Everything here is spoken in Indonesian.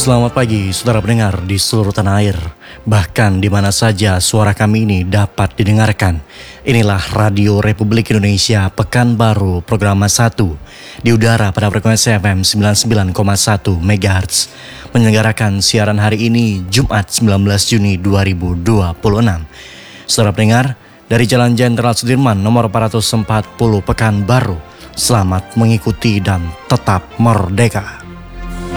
Selamat pagi saudara pendengar di seluruh tanah air, bahkan di mana saja suara kami ini dapat didengarkan. Inilah Radio Republik Indonesia Pekanbaru Programa 1 di udara pada frekuensi FM 99,1 MHz. Menyelenggarakan siaran hari ini Jumat 19 Juni 2026. Saudara pendengar, dari Jalan Jenderal Sudirman nomor 440 Pekanbaru, selamat mengikuti dan tetap merdeka.